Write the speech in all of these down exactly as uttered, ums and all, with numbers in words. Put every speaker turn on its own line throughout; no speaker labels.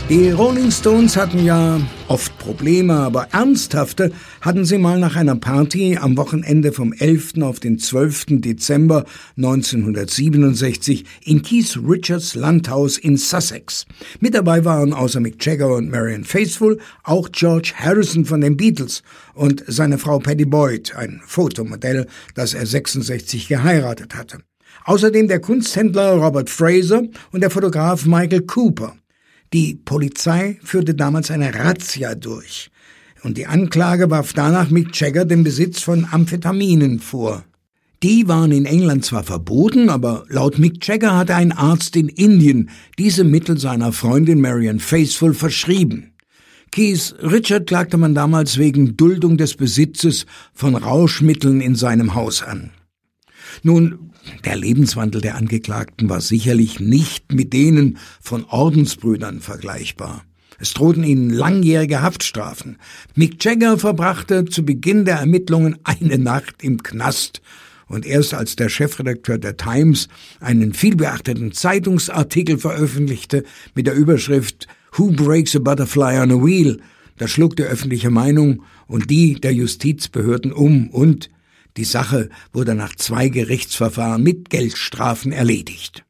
Die Rolling Stones hatten ja oft Probleme, aber ernsthafte hatten sie mal nach einer Party am Wochenende vom elften auf den zwölften Dezember neunzehnhundertsiebenundsechzig in Keith Richards Landhaus in Sussex. Mit dabei waren außer Mick Jagger und Marianne Faithfull auch George Harrison von den Beatles und seine Frau Pattie Boyd, ein Fotomodell, das er sechsundsechzig geheiratet hatte. Außerdem der Kunsthändler Robert Fraser und der Fotograf Michael Cooper. Die Polizei führte damals eine Razzia durch und die Anklage warf danach Mick Jagger den Besitz von Amphetaminen vor. Die waren in England zwar verboten, aber laut Mick Jagger hatte ein Arzt in Indien diese Mittel seiner Freundin Marianne Faithfull verschrieben. Keith Richard klagte man damals wegen Duldung des Besitzes von Rauschmitteln in seinem Haus an. Nun, der Lebenswandel der Angeklagten war sicherlich nicht mit denen von Ordensbrüdern vergleichbar. Es drohten ihnen langjährige Haftstrafen. Mick Jagger verbrachte zu Beginn der Ermittlungen eine Nacht im Knast. Und erst als der Chefredakteur der Times einen vielbeachteten Zeitungsartikel veröffentlichte mit der Überschrift »Who breaks a butterfly on a wheel?«, da schlug die öffentliche Meinung und die der Justizbehörden um und die Sache wurde nach zwei Gerichtsverfahren mit Geldstrafen erledigt.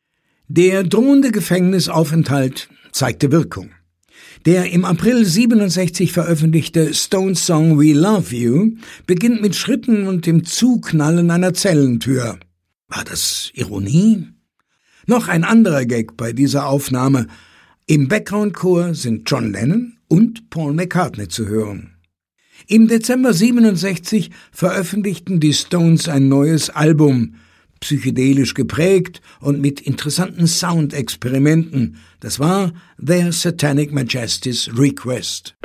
Der drohende Gefängnisaufenthalt zeigte Wirkung. Der im April siebenundsechzig veröffentlichte Stones Song We Love You beginnt mit Schritten und dem Zuknallen einer Zellentür. War das Ironie? Noch ein anderer Gag bei dieser Aufnahme. Im Background-Chor sind John Lennon und Paul McCartney zu hören. Im Dezember siebenundsechzig veröffentlichten die Stones ein neues Album, psychedelisch geprägt und mit interessanten Soundexperimenten. Das war Their Satanic Majesty's Request.